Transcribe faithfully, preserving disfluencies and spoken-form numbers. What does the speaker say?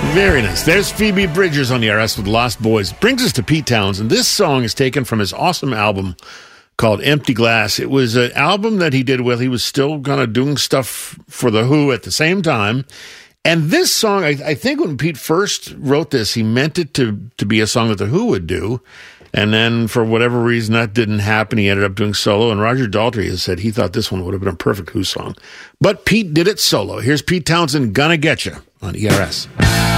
Very nice. There's Phoebe Bridgers on the E R S with Lost Boys. Brings us to Pete Townsend. This song is taken from his awesome album called Empty Glass. It was an album that he did with, he was still kind of doing stuff for The Who at the same time. And this song, I, I think when Pete first wrote this, he meant it to, to be a song that The Who would do. And then for whatever reason, that didn't happen. He ended up doing solo. And Roger Daltrey has said he thought this one would have been a perfect Who song. But Pete did it solo. Here's Pete Townsend, Gonna Getcha on E R S.